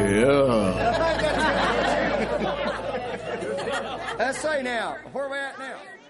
Let's say now, where are we at now?